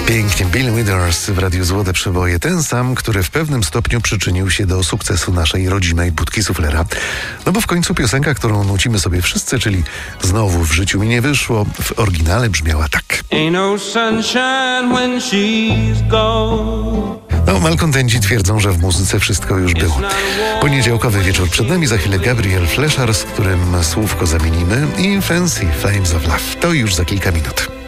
Pięknie, Bill Withers w Radiu Złote Przeboje. Ten sam, który w pewnym stopniu przyczynił się do sukcesu naszej rodzimej budki suflera. No bo w końcu piosenka, którą nucimy sobie wszyscy, czyli Znowu w życiu mi nie wyszło, w oryginale brzmiała tak. Ain't no sunshine when she's gone. No, malkontenci twierdzą, że w muzyce wszystko już było. Poniedziałkowy wieczór przed nami, za chwilę Gabriel Fleszar, z którym słówko zamienimy, i Fancy Flames of Love. To już za kilka minut.